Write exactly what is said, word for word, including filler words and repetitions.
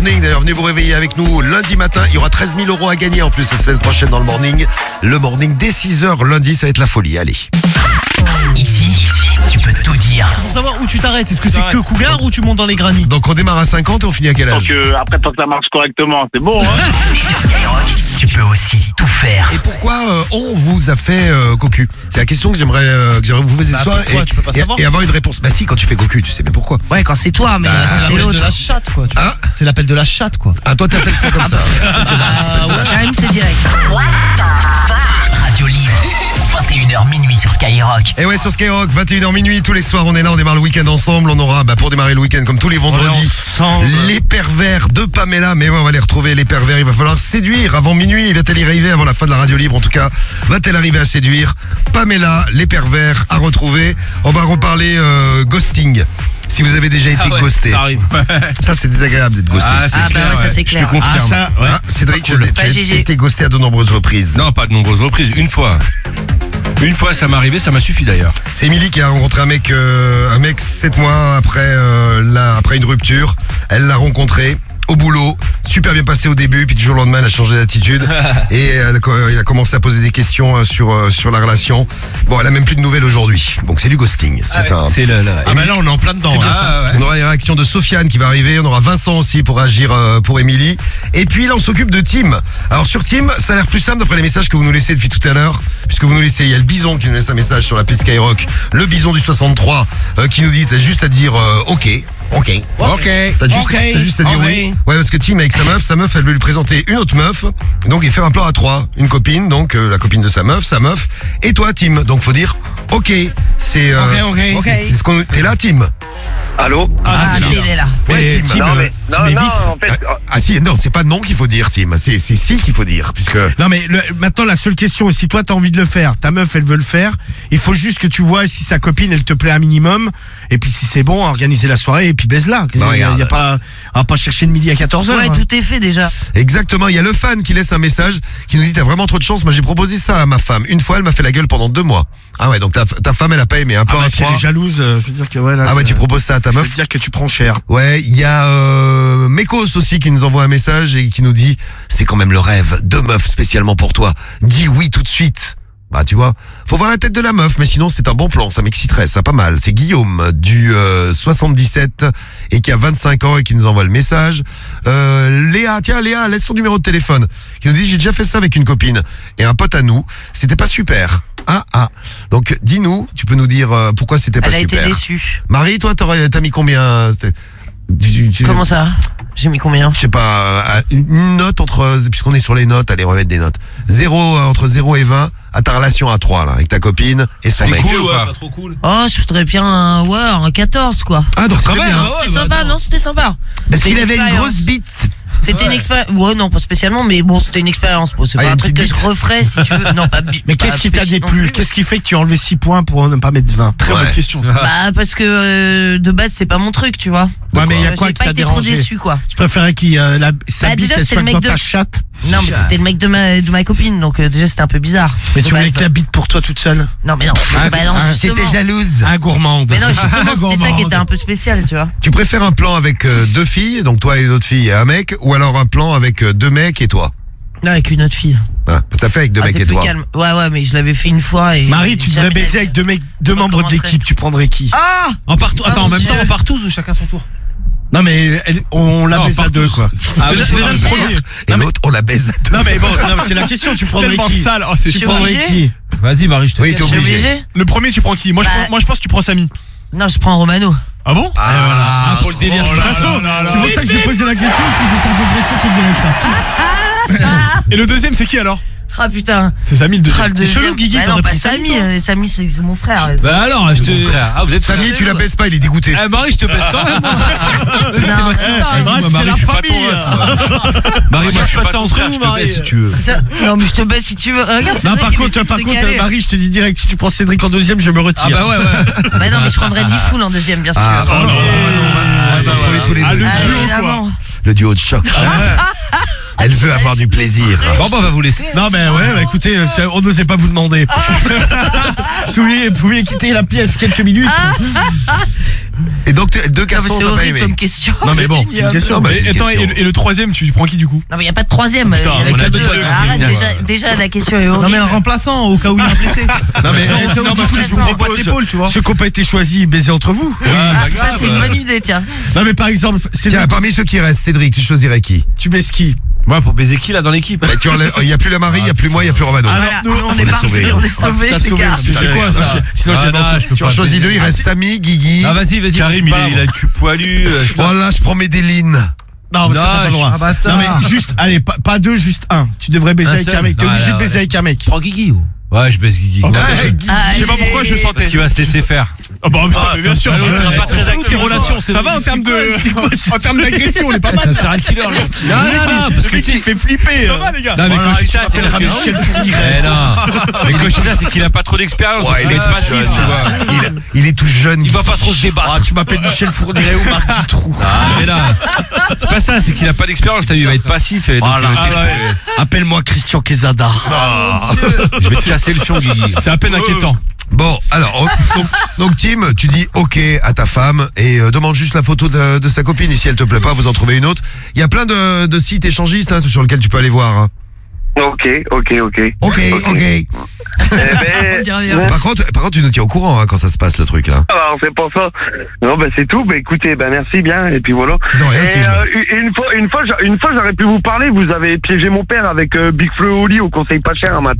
morning. D'ailleurs, venez vous réveiller avec nous lundi matin. Il y aura treize mille euros à gagner en plus la semaine prochaine dans le morning. Le morning dès six heures lundi, ça va être la folie. Allez. Ici, ici, tu peux tout dire. Pour savoir où tu t'arrêtes, est-ce que c'est que Cougar ou tu montes dans les granits? Donc on démarre à cinquante et on finit à quel âge? Donc euh, après, tant que ça marche correctement, c'est bon. Hein. Et sur Skyrock, tu peux aussi tout faire. Et pourquoi euh, on vous a fait euh, cocu? C'est la question que j'aimerais euh, que j'aimerais vous poser ce Bah, soir pourquoi et, tu peux pas et- savoir et avoir une réponse. Bah si, quand tu fais cocu, tu sais, mais pourquoi? Ouais, quand c'est toi, mais Bah, là, C'est c'est l'appel de l'autre. la chatte, quoi. tu vois. Hein? C'est l'appel de la chatte, quoi. Ah, toi t'appelles ça comme ça. Ah ouais. Quand même, c'est direct. Radio Libre, vingt et une heures minuit sur Skyrock. Et ouais, sur Skyrock, vingt et une heures minuit, tous les soirs, on est là, on démarre le week-end ensemble. On aura, bah, pour démarrer le week-end, comme tous les vendredis, ensemble. les pervers de Pamela. Mais ouais, on va les retrouver, les pervers. Il va falloir séduire avant minuit. Va-t-elle y arriver avant la fin de la radio libre? En tout cas, va-t-elle arriver à séduire? Pamela, les pervers à retrouver. On va reparler euh, ghosting. Si vous avez déjà été Ah ouais, ghosté. ça arrive. Ça, c'est désagréable d'être ghosté. Ah, c'est Ah, bah clair, ouais, ça ouais. c'est Je te clair. confirme. Ah, ça, ouais. Ah, Cédric, tu, cool. as- tu Bah, as G G. été ghosté à de nombreuses reprises. Non, pas de nombreuses reprises. Une fois. Une fois, ça m'est arrivé, ça m'a suffi d'ailleurs. C'est Émilie qui a rencontré un mec, euh, un mec sept mois après, euh, la- après une rupture. Elle l'a rencontré au boulot, super bien passé au début, puis du jour au lendemain, elle a changé d'attitude et elle, il a commencé à poser des questions euh, sur euh, sur la relation. Bon, elle a même plus de nouvelles aujourd'hui. Donc c'est du ghosting, c'est ça. hein. C'est le. le- Ah bah là, on est en plein dedans. hein. Ah, ouais. On aura les réactions de Sofiane qui va arriver, on aura Vincent aussi pour agir euh, pour Émilie. Et puis là on s'occupe de Tim. Alors sur Tim, ça a l'air plus simple d'après les messages que vous nous laissez depuis tout à l'heure. Puisque vous nous laissez, il y a le bison qui nous laisse un message sur l'appli Skyrock. Le bison du soixante-trois euh, qui nous dit, t'as juste à dire euh, ok, ok. Ok. T'as juste, Ok. t'as juste à dire Ok. oui. Ouais, parce que Tim avec sa meuf, sa meuf elle veut lui présenter une autre meuf. Donc il fait un plan à trois. Une copine, donc euh, la copine de sa meuf, sa meuf. Et toi Tim. Donc faut dire ok. C'est euh, Ok, ok. c'est- c'est ce qu'on- t'es là Tim. Allô? Ah, c'est si, là. il est là. Ouais, Mais Tim. Tim, Non, euh, mais, Tim non, est non, vif. en fait, Ah, ah si, non, c'est pas non qu'il faut dire, Tim. C'est c'est si qu'il faut dire, puisque. Non mais le- maintenant la seule question est si toi t'as envie de le faire, ta meuf elle veut le faire, il faut juste que tu vois si sa copine elle te plaît un minimum et puis si c'est bon, organiser la soirée et puis baise-la. Il y a, regarde. il y a pas, on va pas chercher le midi à quatorze heures. Ouais, tout est fait déjà. Exactement, il y a le fan qui laisse un message qui nous dit t'as vraiment trop de chance. Moi j'ai proposé ça à ma femme. Une fois elle m'a fait la gueule pendant deux mois. Ah ouais, donc ta, ta femme elle a pas aimé un Ah plan bah, à si elle trois. est jalouse, euh, je veux dire que ouais là. Ah ouais, c'est- tu proposes ça à ta je veux meuf. dire que tu prends cher. Ouais, il y a euh, Mekos aussi qui nous envoie un message et qui nous dit c'est quand même le rêve, deux meufs spécialement pour toi. Dis oui tout de suite. Bah tu vois, faut voir la tête de la meuf, mais sinon c'est un bon plan, ça m'exciterait, ça pas mal. C'est Guillaume du euh, soixante-dix-sept et qui a vingt-cinq ans et qui nous envoie le message. Euh, Léa, tiens Léa, laisse ton numéro de téléphone. Qui nous dit j'ai déjà fait ça avec une copine et un pote à nous, c'était pas super. Ah ah. Donc dis-nous, tu peux nous dire euh, pourquoi c'était pas Elle a été super. déçue. Marie, toi t'aurais- t'as mis combien? C'était- tu- tu- tu- Comment ça? J'ai mis combien? je sais pas, euh, une note entre, puisqu'on est sur les notes, allez remettre des notes. Zéro, euh, entre zéro et vingt, à ta relation à trois, là, avec ta copine et son C'est mec. cool ou pas? trop cool. Oh, je voudrais bien un, ouais, un quatorze, quoi. Ah, donc Quand c'était même, bien. ouais. C'était sympa, non, c'était sympa. Parce C'était qu'il une avait une expérience. grosse bite. C'était une Ouais. expérience. Ouais, non, pas spécialement, mais bon, c'était une expérience. Bon, c'est Ah, pas une un truc que petite je bite. referais si tu veux. Non, pas bi- Mais pas qu'est-ce qui t'a petite non déplu? plus. Qu'est-ce qui fait que tu as enlevé six points pour ne pas mettre vingt? Très bonne Ouais. question. Bah, parce que euh, de base, c'est pas mon truc, tu vois. Ouais, mais il y a Euh, quoi J'ai qui pas t'a été trop dérangé? déçu, quoi. Tu préférais qui euh, la, sa Bah, bite déjà, elle c'était soit le mec dans de- ta chatte? Non, mais c'était le mec de ma, de ma copine, donc euh, déjà, c'était un peu bizarre. Mais De tu voulais base. que la bite pour toi toute seule? Non, mais non. Ah, bah non, ah, justement. jalouse. Un gourmande. Mais non, justement, c'était ça qui était un peu spécial, tu vois. Tu préfères un plan avec euh, deux filles, donc toi et une autre fille et un mec, ou alors un plan avec euh, deux mecs et toi? Non, avec une autre fille. Ah, parce que t'as fait avec deux Ah, mecs c'est et plus toi. calme. Ouais, ouais, mais je l'avais fait une fois et. Marie, tu devrais baiser avec deux mecs, deux On membres recommencerait. d'équipe, tu prendrais qui? Ah! En partout. Ah, Attends, mon en même Dieu. temps, on part tous ou chacun son tour? Non mais elle- on la Non, baise à partout. deux quoi. Ah, Déjà, oui, déjà, c'est le vrai. premier. Et Non, mais- l'autre, on la baise à deux. Non mais bon, non, mais c'est la question, tu prendrais Tellement qui? sale. Oh, c'est Tu suis prendrais obligée qui? Vas-y, Marie, je te Oui, laisse. t'es Je suis obligé. obligée? Le premier, tu prends qui? Moi, je, Bah- pense- moi, je pense que tu prends Samy. Non, je prends Romano. Ah bon? Ah, pour le délire. De toute façon, c'est pour ça que j'ai posé la question, parce que j'étais un peu pressé qu'il dirait ça. Et le deuxième, c'est qui alors? Ah putain. C'est Samy le Ah, deuxième. le C'est deuxième. chelou, Guigui, Bah non, t'aurais pas pris Samy, Samy. toi. euh, Samy, c'est c'est mon frère. Bah alors, je te. Ah, vous êtes Samy, tu la baisses pas, il est dégoûté. Eh, Marie, je te baisse quand même. Non, non, c'est c'est la famille. Marie, moi, je suis pas de ça entre nous, Marie. Si tu veux. ça- non, mais je te baisse si tu veux. Regarde, Non, Cédric, par il contre, essaie de par se contre, caler. Marie, je te dis direct, si tu prends Cédric en deuxième, je me Ah retire. bah ouais, ouais. Bah non, mais je prendrais dix foules en deuxième, bien sûr. Ah, oh non, on va- on va s'en trouver tous les Ah, deux. le Ah, duo, quoi. évidemment. Le duo de choc. Elle veut avoir du plaisir. Bon, bah, on va vous laisser. Non mais ouais, bah, écoutez, euh, on n'osait pas vous demander. Si vous pouviez, vous pouviez quitter la pièce quelques minutes. Et donc, deux Non, mais garçons, c'est t'as pas horrible aimé. comme question. Non mais bon, c'est une question. Non, bah, Et, c'est une attends, et, question. le- et le troisième, tu prends qui du coup? Non, mais il n'y a pas de troisième. Putain, Il y en a on que a deux. dit deux. Arrête, Ouais. déjà, déjà, la question est horrible. Non mais un remplaçant au cas où il est blessé. Non mais Genre, eh, au cas sinon, où parce tu que je vous fous les boîtes propose, d'épaule, tu vois. ceux qui n'ont pas été choisis, baiser entre vous. Ah, ça, c'est une bonne idée, tiens. Non mais par exemple, c'est Tiens, parmi ceux qui restent, Cédric, tu choisirais qui? tu baisses qui? Ouais, pour baiser qui là dans l'équipe? Bah, tu enlèves- Il y a plus la Marie, il y a plus moi, il y a plus Romano. Voilà, nous, on on est est parti, sauvés. on est sauvés, T'as les sauvé, gars. parce que c'est Putain, quoi ça ça? Sinon Ah, j'ai non, donc- je peux Tu en pas choisis deux, baiser. il reste Samy, Guigui. Ah, vas-y, vas-y. Karim, il, parle. est- il a le cul poilu. euh, je Voilà, je prends Médéline. Non, mais ça Non, t'as pas le je- droit. Ah, bâtard. Non mais juste, allez, pas, pas deux, juste un. Tu devrais baiser Un avec seul. un mec. T'es Non, obligé là, de baiser ouais. avec un mec. Prends Guigui. ou- Ouais, je baise Guigui. Ah, Guigui. Ah, Je sais pas allez. pourquoi je sentais. Parce qu'il va se laisser faire. Ah bah putain, mais bien sûr. Ah, je- ouais, je- ouais, pas c'est très fou, actif, tes tes relations, relations. Ça va en termes de, en termes d'agression, on est pas mal. C'est un serial killer, lui. Non, non, non, parce que tu fait flipper. Ça va les gars. Non, mais Voilà, quand je il dis ça, c'est s'appellera parce que- Michel Fourniret. Eh non. Mais quand je dis ça, c'est qu'il a pas trop d'expérience. Ouais, donc il il va est être tout passif, jeune. tu vois. Il, il est tout jeune. Il va pas trop se débattre. Ah, tu m'appelles Michel Fourniret ou Marc Dutroux. Ah, mais là, c'est pas ça, c'est qu'il a pas d'expérience, t'as vu, il va être passif. Et donc, Voilà. euh, Ah, t'es- ouais. Appelle-moi Christian Quesada. Je vais te casser le fion, Guigui. C'est à peine inquiétant. Bon, alors, on- donc, donc, Tim, tu dis OK à ta femme et euh, demande juste la photo de, de sa copine. Et si elle te plaît pas, vous en trouvez une autre. Il y a plein de, de sites échangistes hein, sur lesquels tu peux aller voir. hein. Ok, ok, ok. OK, OK. Eh ben, On dit rien. ouais. Par contre, par contre, tu nous tiens au courant hein, quand ça se passe le truc là. Alors, c'est pour ça. Non, ben c'est tout. Ben écoutez, ben merci bien. Et puis voilà. De rien, Et Tim. euh, une une fois, une fois, j'a- une fois, j'aurais pu vous parler. Vous avez piégé mon père avec euh, Big Flo et Oli au conseil pas cher un matin.